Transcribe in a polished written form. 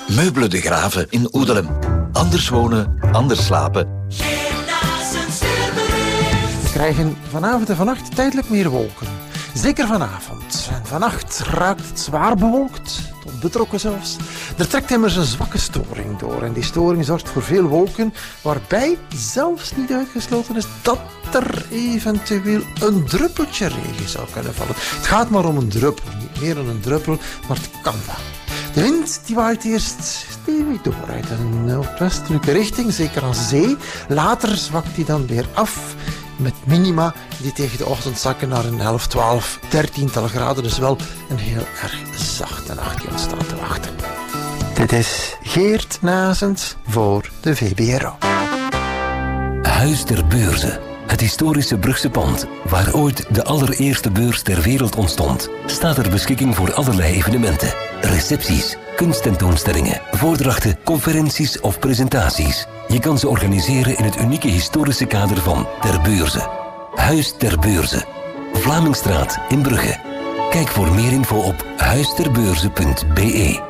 Meubelen de Graven in Oedelem. Anders wonen, anders slapen. We krijgen vanavond en vannacht tijdelijk meer wolken. Zeker vanavond. En vannacht raakt het zwaar bewolkt, tot betrokken zelfs. Er trekt immers een zwakke storing door. En die storing zorgt voor veel wolken, waarbij zelfs niet uitgesloten is dat er eventueel een druppeltje regen zou kunnen vallen. Het gaat maar om een druppel, niet meer dan een druppel, maar het kan wel. De wind die waait eerst stevig door uit een noordwestelijke richting, zeker aan zee. Later zwakt die dan weer af met minima die tegen de ochtend zakken naar een 11, 12, 13-tal graden. Dus wel een heel erg zachte nacht die ons staat te wachten. Dit is Geert Nazens voor de VBRO. Huis ter Beurze. Het historische Brugse pand, waar ooit de allereerste beurs ter wereld ontstond, staat ter beschikking voor allerlei evenementen. Recepties, kunsttentoonstellingen, voordrachten, conferenties of presentaties. Je kan ze organiseren in het unieke historische kader van Ter Beurze. Huis ter Beurze. Vlamingstraat in Brugge. Kijk voor meer info op huisterbeurze.be.